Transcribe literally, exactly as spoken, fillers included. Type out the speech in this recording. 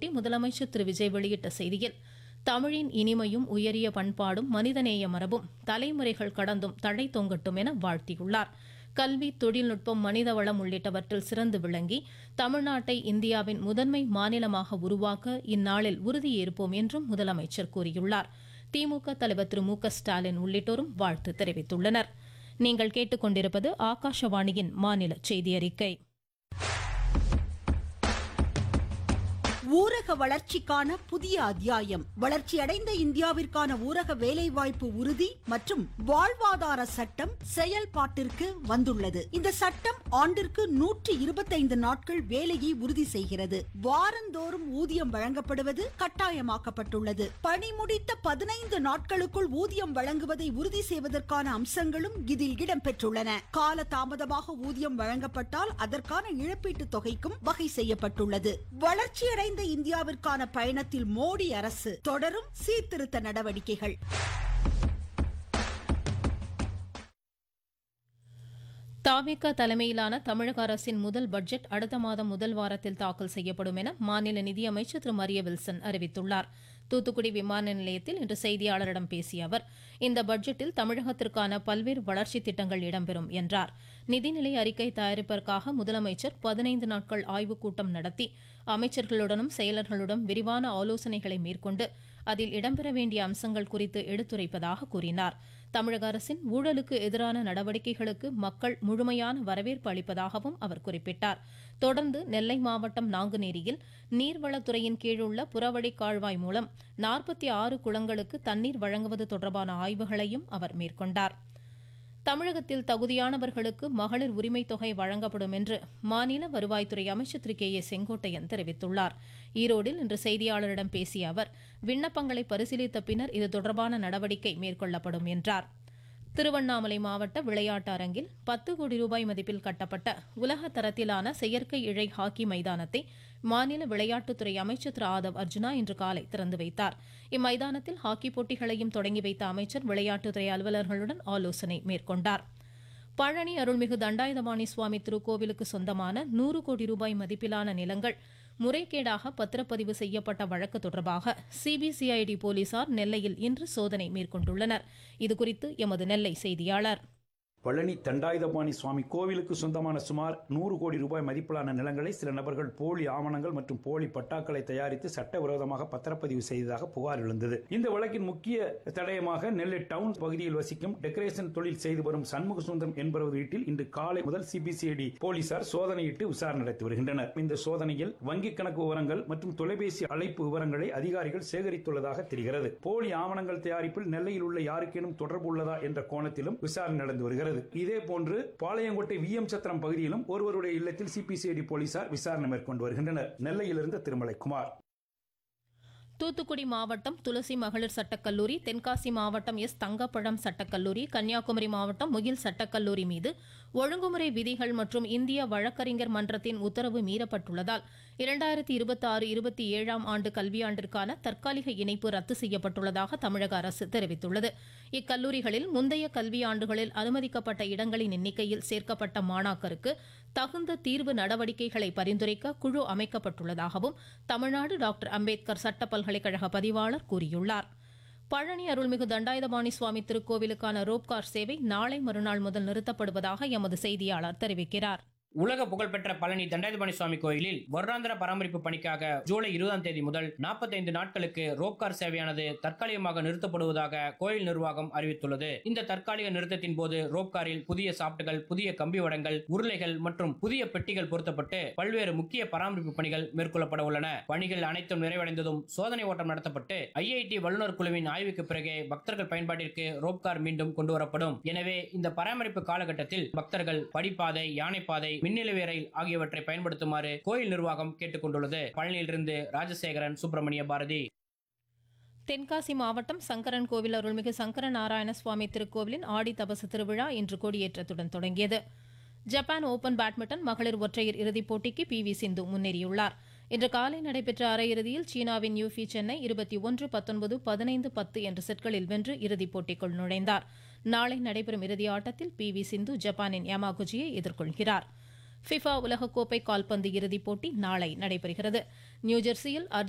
தினத்தையொட்டி முதலமைச்சர் திரு விஜய் வெளியிட்ட செய்தியில், தமிழின் இனிமையும் உயரிய பண்பாடும் மனிதநேய மரபும் தலைமுறைகள் கடந்தும் தழை தொங்கட்டும் என வாழ்த்தியுள்ளார். கல்வி, தொழில்நுட்பம், மனிதவளம் உள்ளிட்டவற்றில் சிறந்து விளங்கி தமிழ்நாட்டை இந்தியாவின் முதன்மை மாநிலமாக உருவாக்க இந்நாளில் உறுதியேற்போம் என்றும் முதலமைச்சர் கூறியுள்ளார். திமுக தலைவர் திரு மு க ஸ்டாலின் உள்ளிட்டோரும் வாழ்த்து தெரிவித்துள்ளனர். நீங்கள் கேட்டுக்கொண்டிருப்பது ஆகாஷவாணியின் மாநில செய்தி அறிக்கை. ஊரக வளர்ச்சிக்கான புதிய அத்தியாயம். வளர்ச்சியடைந்த இந்தியாவிற்கான ஊரக வேலைவாய்ப்பு உறுதி மற்றும் வாழ்வாதார சட்டம் செயல்பாட்டிற்கு வந்துள்ளது. இந்த சட்டம் ஆண்டிற்கு நூற்றி இருபத்தைந்து நாட்கள் வேலையை உறுதி செய்கிறது. வாரந்தோறும் ஊதியம் வழங்கப்படுவது கட்டாயமாக்கப்பட்டுள்ளது. பணி முடித்த பதினைந்து நாட்களுக்குள் ஊதியம் வழங்குவதை உறுதி செய்வதற்கான அம்சங்களும் இதில் இடம்பெற்றுள்ளன. கால தாமதமாக ஊதியம் வழங்கப்பட்டால் அதற்கான இழப்பீட்டு தொகைக்கும் வகை செய்யப்பட்டுள்ளது. வளர்ச்சியடைந்த இந்தியாவிற்கான பயணத்தில் மோடி அரசு தொடரும் சீர்திருத்த நடவடிக்கைகள். தாவேகா தலைமையிலான தமிழக அரசின் முதல் பட்ஜெட் அடுத்த மாதம் முதல் வாரத்தில் தாக்கல் செய்யப்படும் என மாநில நிதியமைச்சர் திரு மரிய வில்சன் அறிவித்துள்ளார். தூத்துக்குடி விமான நிலையத்தில் இன்று செய்தியாளரிடம் பேசிய அவர், இந்த பட்ஜெட்டில் தமிழகத்திற்கான பல்வேறு வளர்ச்சித் திட்டங்கள் இடம்பெறும் என்றார். நிதிநிலை அறிக்கை தயாரிப்பதற்காக முதலமைச்சர் பதினைந்து நாட்கள் ஆய்வுக் கூட்டம் நடத்தி அமைச்சர்களுடனும் செயலர்களுடன் விரிவான ஆலோசனைகளை மேற்கொண்டு அதில் இடம்பெற வேண்டிய அம்சங்கள் குறித்து எடுத்துரைப்பதாக கூறினார். தமிழக அரசின் ஊழலுக்கு எதிரான நடவடிக்கைகளுக்கு மக்கள் முழுமையான வரவேற்பு அளிப்பதாகவும் அவர் குறிப்பிட்டார். தொடர்ந்து நெல்லை மாவட்டம் நாங்குநேரியில் நீர்வளத்துறையின் கீழுள்ள புறவழி கால்வாய் மூலம் நாற்பத்தி ஆறு குளங்களுக்கு தண்ணீர் வழங்குவது தொடர்பான ஆய்வுகளையும் அவர் மேற்கொண்டார். தமிழகத்தில் தகுதியானவர்களுக்கு மகளிர் உரிமைத் தொகை வழங்கப்படும் என்று மாநில வருவாய்த்துறை அமைச்சர் திரு கே ஏ செங்கோட்டையன் தெரிவித்துள்ளார். ஈரோடில் இன்று செய்தியாளரிடம் பேசிய அவர், விண்ணப்பங்களை பரிசீலித்த பின்னர் இது தொடர்பான நடவடிக்கை மேற்கொள்ளப்படும் என்றார். திருவண்ணாமலை மாவட்ட விளையாட்டு அரங்கில் பத்து கோடி ரூபாய் மதிப்பில் கட்டப்பட்ட உலக தரத்திலான செயற்கை இழை ஹாக்கி மைதானத்தை மாநில விளையாட்டுத்துறை அமைச்சர் திரு ஆதவ் அர்ஜுனா இன்று காலை திறந்து வைத்தார். இம்மைதானத்தில் ஹாக்கி போட்டிகளையும் தொடங்கி வைத்த அமைச்சர் விளையாட்டுத்துறை அலுவலர்களுடன் ஆலோசனை மேற்கொண்டார். பழனி அருள்மிகு தண்டாயுதபாணி சுவாமி திருக்கோவிலுக்கு சொந்தமான நூறு கோடி ரூபாய் மதிப்பிலான நிலங்கள் முறைகேடாக பத்திரப்பதிவு செய்யப்பட்ட வழக்கு தொடர்பாக சிபிசிஐடி போலீசார் நெல்லையில் இன்று சோதனை மேற்கொண்டுள்ளனர். இதுகுறித்து எமது நெல்லை செய்தியாளர். பழனி தண்டாயுதபாணி சுவாமி கோவிலுக்கு சொந்தமான சுமார் நூறு கோடி ரூபாய் மதிப்பிலான நிலங்களை சில நபர்கள் போலி ஆவணங்கள் மற்றும் போலி பட்டாக்களை தயாரித்து சட்டவிரோதமாக பத்திரப்பதிவு செய்ததாக புகார் எழுந்தது. இந்த வழக்கின் முக்கிய தடயமாக நெல்லை டவுன் பகுதியில் வசிக்கும் டெக்கரேஷன் தொழில் செய்து வரும் சண்முக சுந்தரம் என்பவர் வீட்டில் இன்று காலை முதல் சிபிசிஐடி போலீசார் சோதனையிட்டு விசாரணை நடத்தி வருகின்றனர். இந்த சோதனையில் வங்கிக் கணக்கு விவரங்கள் மற்றும் தொலைபேசி அழைப்பு விவரங்களை அதிகாரிகள் சேகரித்துள்ளதாக தெரிகிறது. போலி ஆவணங்கள் தயாரிப்பில் நெல்லையில் உள்ள யாருக்கேனும் தொடர்பு உள்ளதா என்ற கோணத்திலும் விசாரணை நடந்து வருகிறது. இதேபோன்று பாளையங்கோட்டை வி எம் சத்திரம் பகுதியிலும் ஒருவருடைய இல்லத்தில் சிபிசிஐடி போலீசார் விசாரணை மேற்கொண்டு வருகின்றனர். நெல்லையிலிருந்து திருமலைக்குமார். தூத்துக்குடி மாவட்டம் துளசி மகளிர் சட்டக்கல்லூரி, தென்காசி மாவட்டம் எஸ் தங்கப்பழம் சட்டக்கல்லூரி, கன்னியாகுமரி மாவட்டம் முகில் சட்டக்கல்லூரி மீது ஒழுங்குமுறை விதிகள் மற்றும் இந்திய வழக்கறிஞர் மன்றத்தின் உத்தரவு மீறப்பட்டுள்ளதால் இரண்டாயிரத்தி இருபத்தி ஆறு இருபத்தி ஏழாம் ஆண்டு கல்வியாண்டிற்கான தற்காலிக இணைப்பு ரத்து செய்யப்பட்டுள்ளதாக தமிழக அரசு தெரிவித்துள்ளது. இக்கல்லூரிகளில் முந்தைய கல்வியாண்டுகளில் அனுமதிக்கப்பட்ட இடங்களின் எண்ணிக்கையில் சேர்க்கப்பட்ட மாணாக்கருக்கு தகுந்த தீர்வு நடவடிக்கைகளை பரிந்துரைக்க குழு அமைக்கப்பட்டுள்ளதாகவும் தமிழ்நாடு டாக்டர் அம்பேத்கர் சட்ட பல்கலைக்கழக பதிவாளர் கூறியுள்ளார். பழனி அருள்மிகு தண்டாயுதபாணி சுவாமி திருக்கோவிலுக்கான ரோப்கார் சேவை நாளை மறுநாள் முதல் நிறுத்தப்படுவதாக எமது செய்தியாளர் தெரிவிக்கிறார். உலக புகழ்பெற்ற பழனி தண்டாயுதபாணி சுவாமி கோயிலில் வருடாந்திர பராமரிப்பு பணிக்காக ஜூலை இருபதாம் தேதி முதல் நாற்பத்தைந்து நாட்களுக்கு ரோப்கார் சேவையானது தற்காலிகமாக நிறுத்தப்படுவதாக கோயில் நிர்வாகம் அறிவித்துள்ளது. இந்த தற்காலிக நிறுத்தத்தின் போது ரோப்காரில் புதிய சாப்டுகள், புதிய கம்பி வடங்கள், உருளைகள் மற்றும் புதிய பெட்டிகள் பொருத்தப்பட்டு பல்வேறு முக்கிய பராமரிப்பு பணிகள் மேற்கொள்ளப்பட உள்ளன. பணிகள் அனைத்தும் நிறைவடைந்ததும் சோதனை ஓட்டம் நடத்தப்பட்டு ஐஐடி வல்லுநர் குழுவின் ஆய்வுக்கு பிறகே பக்தர்கள் பயன்பாட்டிற்கு ரோப்கார் மீண்டும் கொண்டுவரப்படும். எனவே இந்த பராமரிப்பு காலகட்டத்தில் பக்தர்கள் படிப்பாதை, யானைப்பாதை, மின்னிலவு ரயில் ஆகியவற்றை பயன்படுத்துமாறு கோயில் நிர்வாகம் கேட்டுக் கொண்டுள்ளது. பழனியிலிருந்து ராஜசேகரன், சுப்பிரமணிய பாரதி. தென்காசி மாவட்டம் சங்கரன் கோவில் அருள்மிகு சங்கர நாராயண சுவாமி திருக்கோவிலின் ஆடி தபசு திருவிழா இன்று கொடியேற்றத்துடன் தொடங்கியது. ஜப்பான் ஓபன் பேட்மிண்டன் மகளிர் ஒற்றையர் இறுதிப் போட்டிக்கு பி வி சிந்து முன்னேறியுள்ளார். இன்று காலை நடைபெற்ற அரையிறுதியில் சீனாவின் யூஃபி சென்னை இருபத்தி ஒன்று பத்தொன்பது பதினைந்து பத்து என்ற செட்களில் வென்று இறுதிப் போட்டிக்குள் நுழைந்தார். நாளை நடைபெறும் இறுதி ஆட்டத்தில் பி வி சிந்து ஜப்பானின் யமாகுச்சியை எதிர்கொள்கிறார். ஃபிஃபா உலகக்கோப்பை கால்பந்து இறுதிப் போட்டி நாளை நடைபெறுகிறது. நியூஜெர்சியில்